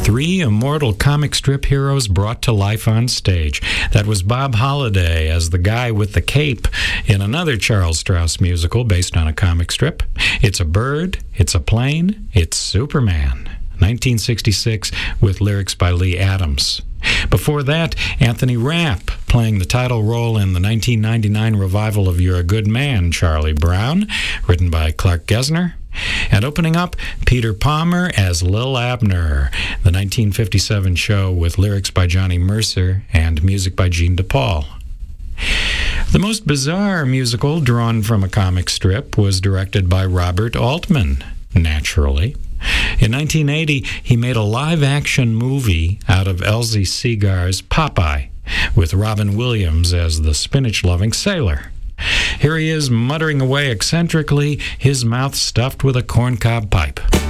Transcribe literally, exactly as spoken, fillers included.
Three immortal comic strip heroes brought to life on stage. That was Bob Holliday as the guy with the cape in another Charles Strouse musical based on a comic strip. It's a bird, it's a plane, it's Superman. nineteen sixty-six with lyrics by Lee Adams. Before that, Anthony Rapp playing the title role in the nineteen ninety-nine revival of You're a Good Man, Charlie Brown, written by Clark Gessner. And opening up, Peter Palmer as Lil Abner, the nineteen fifty-seven show with lyrics by Johnny Mercer and music by Gene DePaul. The most bizarre musical drawn from a comic strip was directed by Robert Altman, naturally. In nineteen eighty, he made a live-action movie out of Elsie Segar's Popeye, with Robin Williams as the spinach-loving sailor. Here he is muttering away eccentrically, his mouth stuffed with a corncob pipe.